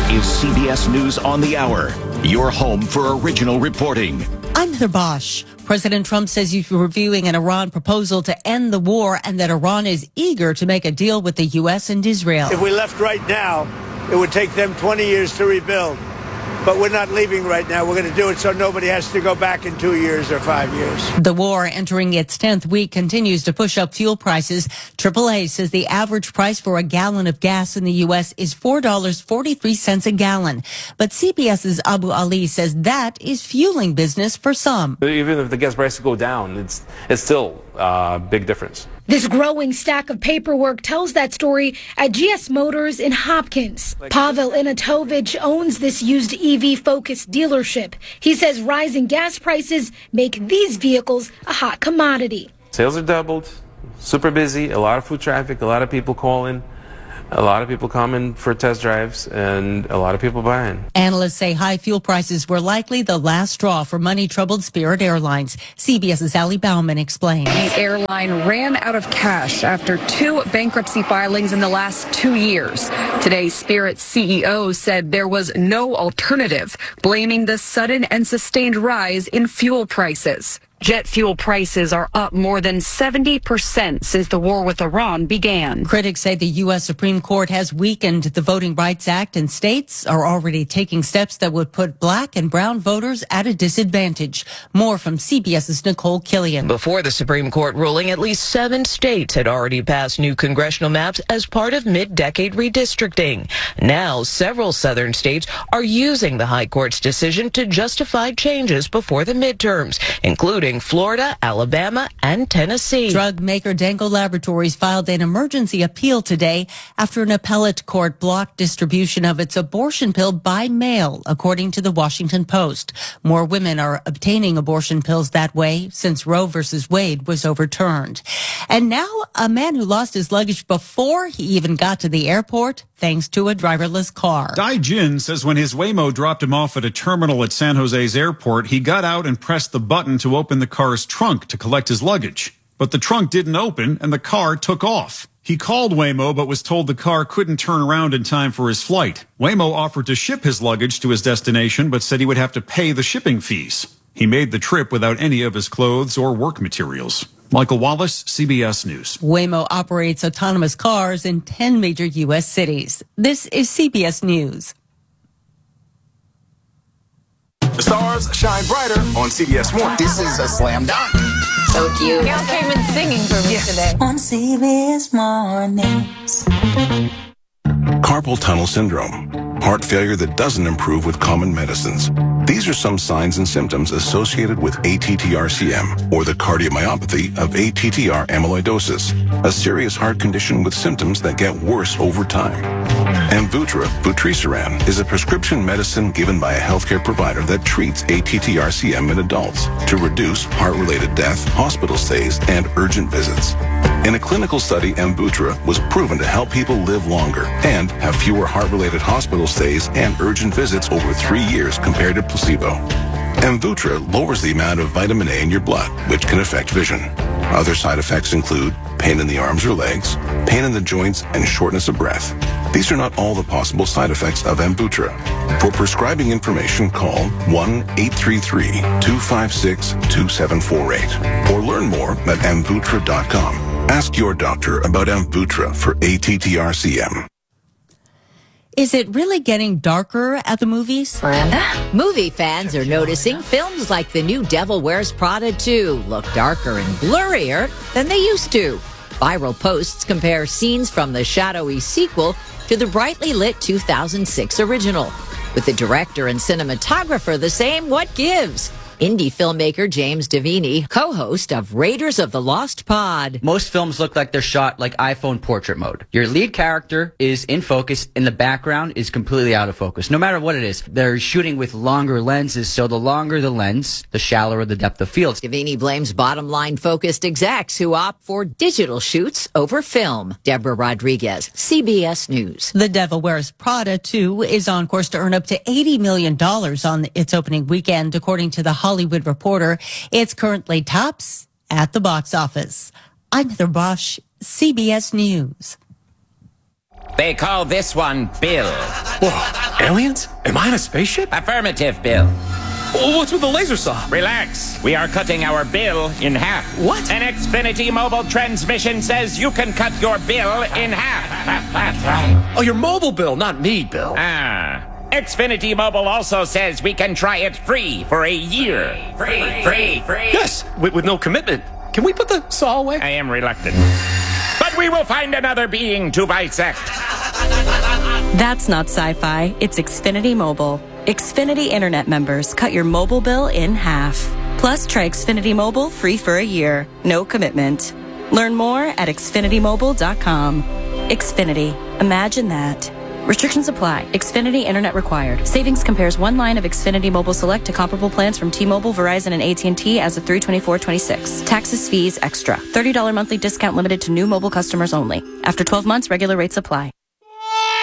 is CBS News on the Hour, your home for original reporting. I'm Heather Bosch. President Trump says he's reviewing an Iran proposal to end the war and that Iran is eager to make a deal with the U.S. and Israel. If we left right now, it would take them 20 years to rebuild. But we're not leaving right now. We're going to do it so nobody has to go back in 2 years or 5 years. The war entering its 10th week continues to push up fuel prices. AAA says the average price for a gallon of gas in the U.S. is $4.43 a gallon. But CBS's Abu Ali says that is fueling business for some. Even if the gas prices go down, it's still a big difference. This growing stack of paperwork tells that story at GS Motors in Hopkins. Pavel Inatovich owns this used EV-focused dealership. He says rising gas prices make these vehicles a hot commodity. Sales are doubled, super busy, a lot of foot traffic, a lot of people calling, a lot of people coming for test drives, and a lot of people buying. Analysts say high fuel prices were likely the last straw for money-troubled Spirit Airlines. CBS's Allie Bauman explains. The airline ran out of cash after 2 bankruptcy filings in the last 2 years. Today, Spirit's CEO said there was no alternative, blaming the sudden and sustained rise in fuel prices. Jet fuel prices are up more than 70% since the war with Iran began. Critics say the U.S. Supreme Court has weakened the Voting Rights Act, and states are already taking steps that would put black and brown voters at a disadvantage. More from CBS's Nicole Killian. Before the Supreme Court ruling, at least 7 states had already passed new congressional maps as part of mid-decade redistricting. Now, several southern states are using the High Court's decision to justify changes before the midterms, including Florida, Alabama, and Tennessee. Drug maker Dango Laboratories filed an emergency appeal today after an appellate court blocked distribution of its abortion pill by mail, according to the Washington Post. More women are obtaining abortion pills that way since Roe v. Wade was overturned. And now a man who lost his luggage before he even got to the airport, thanks to a driverless car. Dai Jin says when his Waymo dropped him off at a terminal at San Jose's airport, he got out and pressed the button to open the car's trunk to collect his luggage. But the trunk didn't open and the car took off. He called Waymo but was told the car couldn't turn around in time for his flight. Waymo offered to ship his luggage to his destination but said he would have to pay the shipping fees. He made the trip without any of his clothes or work materials. Michael Wallace, CBS News. Waymo operates autonomous cars in 10 major U.S. cities. This is CBS News. The stars shine brighter on CBS 1. This is a slam dunk. So cute. Y'all came in singing for me today. On CBS Mornings. Carpal tunnel syndrome. Heart failure that doesn't improve with common medicines. These are some signs and symptoms associated with ATTR-CM, or the cardiomyopathy of ATTR amyloidosis, a serious heart condition with symptoms that get worse over time. Amvuttra, vutrisiran, is a prescription medicine given by a healthcare provider that treats ATTR-CM in adults to reduce heart-related death, hospital stays, and urgent visits. In a clinical study, Amvuttra was proven to help people live longer and have fewer heart-related hospital stays and urgent visits over 3 years compared to placebo. Amvuttra lowers the amount of vitamin A in your blood, which can affect vision. Other side effects include pain in the arms or legs, pain in the joints, and shortness of breath. These are not all the possible side effects of Amvuttra. For prescribing information, call 1-833-256-2748 or learn more at amvuttra.com. Ask your doctor about Amvuttra for ATTR-CM. Is it really getting darker at the movies? Miranda? Movie fans are noticing films like the new Devil Wears Prada 2 look darker and blurrier than they used to. Viral posts compare scenes from the shadowy sequel to the brightly lit 2006 original. With the director and cinematographer the same, what gives? Indie filmmaker James Davini, co-host of Raiders of the Lost Pod. Most films look like they're shot like iPhone portrait mode. Your lead character is in focus and the background is completely out of focus. No matter what it is, they're shooting with longer lenses, so the longer the lens, the shallower the depth of field. Davini blames bottom-line focused execs who opt for digital shoots over film. Deborah Rodriguez, CBS News. The Devil Wears Prada 2 is on course to earn up to $80 million on its opening weekend, according to the Hollywood Reporter. It's currently tops at the box office. I'm Heather Bosch, CBS News. They call this one Bill. Whoa. Aliens? Am I on a spaceship? Affirmative, Bill. Well, what's with the laser saw? Relax. We are cutting our bill in half. What? An Xfinity mobile transmission says you can cut your bill in half. That's right. Oh, your mobile bill, not me, Bill. Xfinity Mobile also says we can try it free for a year. Free. Yes, with no commitment. Can we put the saw away? I am reluctant. But we will find another being to bisect. That's not sci-fi. It's Xfinity Mobile. Xfinity Internet members cut your mobile bill in half. Plus, try Xfinity Mobile free for a year. No commitment. Learn more at xfinitymobile.com. Xfinity. Imagine that. Restrictions apply. Xfinity Internet required. Savings compares one line of Xfinity Mobile Select to comparable plans from T-Mobile, Verizon, and AT&T as of 3/24/26. Taxes, fees, extra. $30 monthly discount limited to new mobile customers only. After 12 months, regular rates apply.